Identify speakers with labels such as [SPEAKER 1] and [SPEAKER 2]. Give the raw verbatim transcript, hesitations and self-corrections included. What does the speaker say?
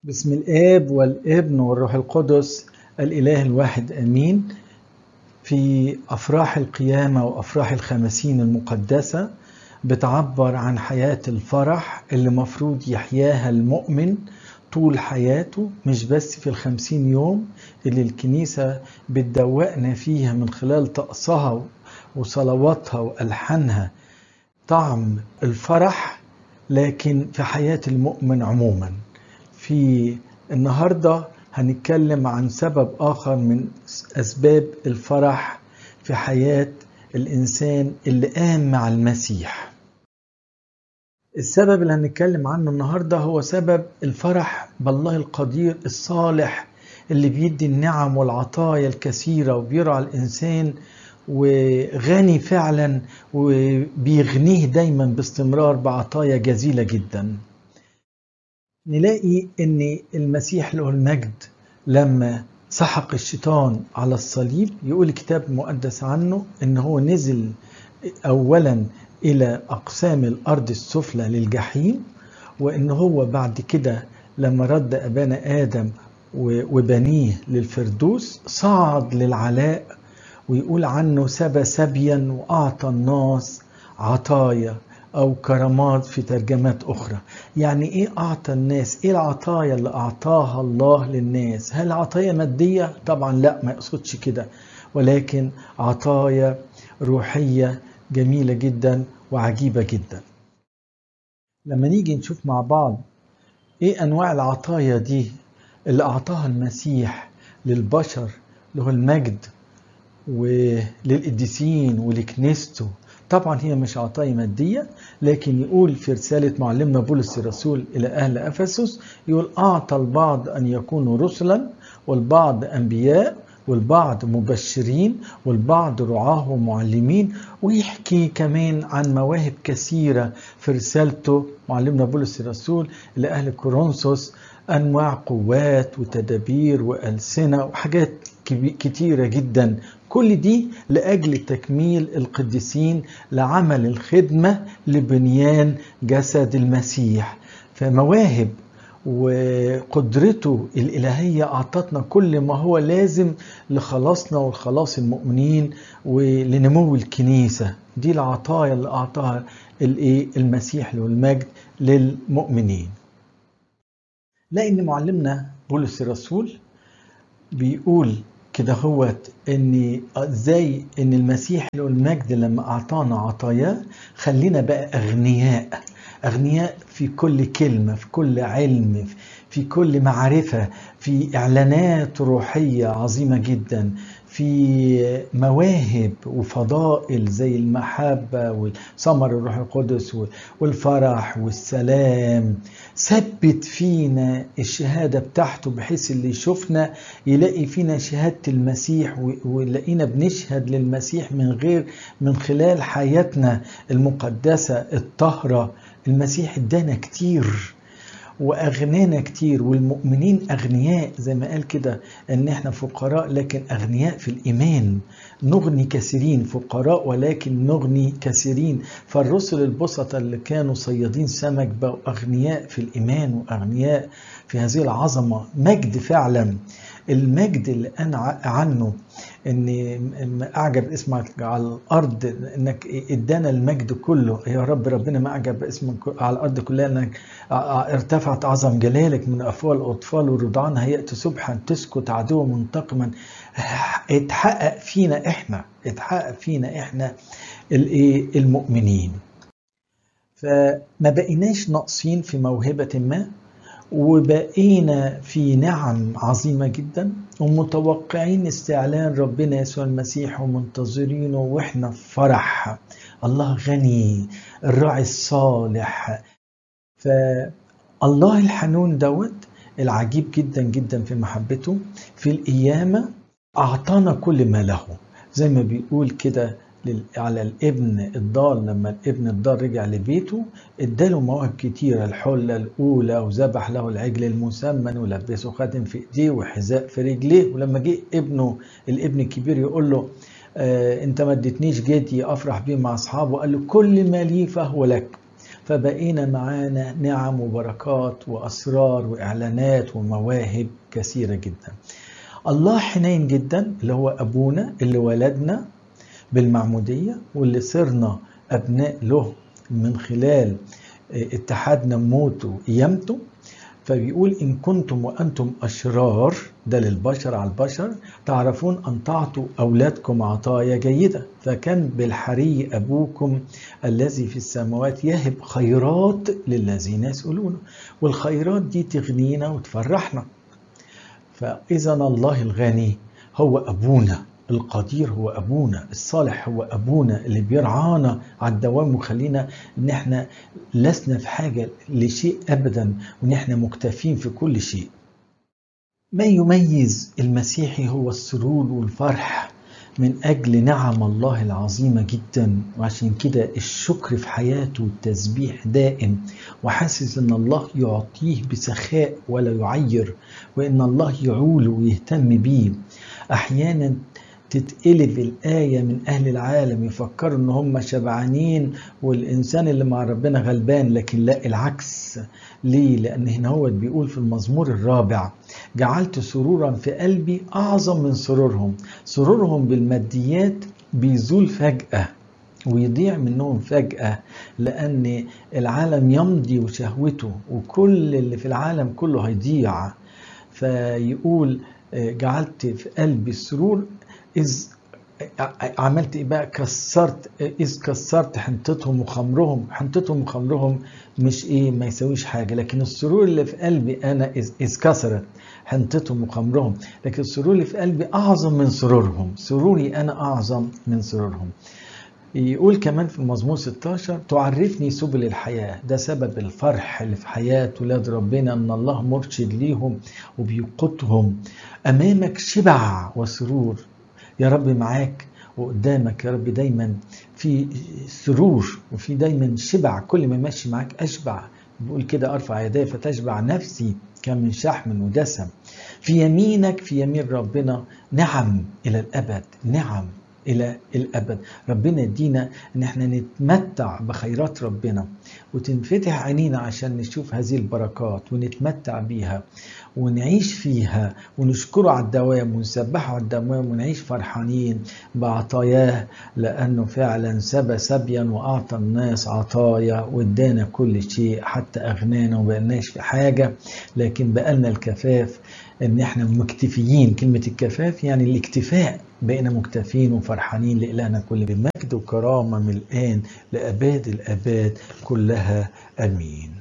[SPEAKER 1] بسم الآب والابن والروح القدس الإله الواحد آمين. في أفراح القيامة وأفراح الخمسين المقدسة بتعبر عن حياة الفرح اللي مفروض يحياها المؤمن طول حياته، مش بس في الخمسين يوم اللي الكنيسة بتدوقنا فيها من خلال طقسها وصلواتها وألحانها طعم الفرح، لكن في حياة المؤمن عموما. في النهاردة هنتكلم عن سبب آخر من أسباب الفرح في حياة الإنسان اللي قام مع المسيح. السبب اللي هنتكلم عنه النهاردة هو سبب الفرح بالله القدير الصالح اللي بيدي النعم والعطايا الكثيرة وبيرعى الإنسان وغني فعلا وبيغنيه دايما باستمرار بعطايا جزيلة جدا. نلاقي ان المسيح له المجد لما سحق الشيطان على الصليب، يقول الكتاب المقدس عنه ان هو نزل اولا الى اقسام الارض السفلى للجحيم، وان هو بعد كده لما رد ابانا ادم وبنيه للفردوس صعد للعلاء، ويقول عنه سبى سبيا واعطى الناس عطايا أو كرامات في ترجمات أخرى. يعني إيه أعطى الناس؟ إيه العطايا اللي أعطاها الله للناس؟ هل عطايا مادية؟ طبعا لا، ما يقصدش كده، ولكن عطايا روحية جميلة جدا وعجيبة جدا. لما نيجي نشوف مع بعض إيه أنواع العطايا دي اللي أعطاها المسيح للبشر له المجد وللقديسين ولكنيسته، طبعا هي مش عطايا مادية، لكن يقول في رسالة معلمنا بولس الرسول إلى أهل أفسس، يقول أعطى البعض أن يكونوا رسلا، والبعض أنبياء، والبعض مبشرين، والبعض رعاه ومعلمين. ويحكي كمان عن مواهب كثيرة في رسالته معلمنا بولس الرسول إلى أهل كورنثوس، أنواع قوات وتدابير وألسنة وحاجات كتيرة جدا، كل دي لأجل تكميل القديسين لعمل الخدمة لبنيان جسد المسيح. فمواهب وقدرته الإلهية أعطتنا كل ما هو لازم لخلاصنا والخلاص المؤمنين ولنمو الكنيسة. دي العطايا اللي أعطاها المسيح له المجد للمؤمنين. لأن معلمنا بولس الرسول بيقول كده هوت ان ازاي ان المسيح له المجد لما اعطانا عطاياه خلينا بقى اغنياء، اغنياء في كل كلمة، في كل علم، في كل معرفة، في اعلانات روحية عظيمة جدا، في مواهب وفضائل زي المحبة وثمر الروح القدس والفرح والسلام. ثبت فينا الشهادة بتاعته بحيث اللي يشوفنا يلاقي فينا شهادة المسيح، ويلاقينا بنشهد للمسيح من غير من خلال حياتنا المقدسة الطاهرة. المسيح ادانا كتير واغنانا كتير، والمؤمنين اغنياء زي ما قال كده ان احنا فقراء لكن اغنياء في الايمان. نغني كثيرين، فقراء ولكن نغني كثيرين. فالرسل البسطة اللي كانوا صيادين سمك بقوا اغنياء في الايمان واغنياء في هذه العظمة. مجد فعلا، المجد اللي انا عنه ان اعجب اسمك على الارض، انك ادانا المجد كله يا رب. ربنا ما اعجب اسمك على الارض كلها، انك ارتفعت عظم جلالك من افواه الاطفال والرضعان هيأت سبحا تسكت عدو منتقما. اتحقق فينا احنا، اتحقق فينا احنا المؤمنين. فما بقيناش ناقصين في موهبة ما، وبقينا في نعم عظيمة جدا، ومتوقعين استعلان ربنا يسوع المسيح ومنتظرينه واحنا في فرح. الله غني، الراعي الصالح. فالله الحنون دوت العجيب جدا جدا في محبته في القيامة أعطانا كل ما له، زي ما بيقول كده على الابن الضال. لما الابن الضال رجع لبيته اداله مواهب كتيرة، الحلة الأولى وذبح له العجل المسمن ولبسه خاتم في ايديه وحذاء في رجليه. ولما جه ابنه الابن الكبير يقول له آه انت ما اديتنيش جدي افرح بيه مع اصحابه، قال له كل ما لي فهو لك. فبقينا معانا نعم وبركات وأسرار وإعلانات ومواهب كثيرة جدا. الله حنين جدا، اللي هو أبونا اللي ولدنا بالمعمودية واللي صرنا أبناء له من خلال اتحادنا موته وقيامته. فبيقول إن كنتم وأنتم أشرار، ده للبشر على البشر، تعرفون أن تعطوا أولادكم عطايا جيدة، فكان بالحري أبوكم الذي في السماوات يهب خيرات للذين يسألونه. والخيرات دي تغنينا وتفرحنا. فإذا الله الغني هو أبونا، القدير هو أبونا، الصالح هو أبونا اللي بيرعانا على الدوام وخلينا إن احنا لسنا في حاجة لشيء أبدا، وإن احنا مكتفين في كل شيء. ما يميز المسيحي هو السرور والفرح من أجل نعم الله العظيمة جدا، وعشان كده الشكر في حياته والتسبيح دائم، وحاسس إن الله يعطيه بسخاء ولا يعير، وإن الله يعول ويهتم بيه. أحيانا تتقلب الآية من أهل العالم يفكروا إن هم شبعانين والإنسان اللي مع ربنا غلبان، لكن لا، العكس. ليه؟ لأن هنا هو بيقول في المزمور الرابع: جعلت سرورا في قلبي أعظم من سرورهم. سرورهم بالماديات بيزول فجأة ويضيع منهم فجأة، لأن العالم يمضي وشهوته وكل اللي في العالم كله هيضيع. فيقول جعلت في قلبي السرور إذ عملت إيه بقى؟ كسرت، إذ كسرت حنطتهم وخمرهم. حنطتهم وخمرهم مش إيه، ما يسويش حاجة، لكن السرور اللي في قلبي أنا إذ, إذ كسرت حنطتهم وخمرهم، لكن السرور اللي في قلبي أعظم من سرورهم. سروري أنا أعظم من سرورهم. يقول كمان في المزمور ستة عشر: تعرفني سبل الحياة. ده سبب الفرح اللي في حياة ولاد ربنا، أن الله مرشد ليهم وبيقودهم. أمامك شبع وسرور. يا رب معاك وقدامك يا رب دايما في سرور وفي دايما شبع، كل ما ماشي معاك أشبع. بقول كده: أرفع يدي فتشبع نفسي كم من شحم ودسم. في يمينك، في يمين ربنا، نعم إلى الأبد، نعم إلى الأبد. ربنا يدينا إن احنا نتمتع بخيرات ربنا، وتنفتح عينينا عشان نشوف هذه البركات ونتمتع بيها ونعيش فيها ونشكره على الدوام ونسبحه على الدوام ونعيش فرحانين بعطاياه، لأنه فعلا سبى سبيا وأعطى الناس عطايا وادانا كل شيء حتى أغنانا ومبقناش في حاجة، لكن بقالنا الكفاف ان احنا مكتفيين. كلمة الكفاف يعني الاكتفاء، بقينا مكتفين وفرحانين. لإلهنا كل بمجد وكرامة من الآن لأباد الأباد كلها، آمين.